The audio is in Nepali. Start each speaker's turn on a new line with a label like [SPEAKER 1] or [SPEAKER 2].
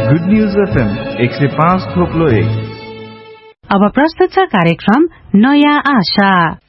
[SPEAKER 1] Good news FM 105.1।
[SPEAKER 2] अब प्रस्तुत छ कार्यक्रम नयाँ आशा।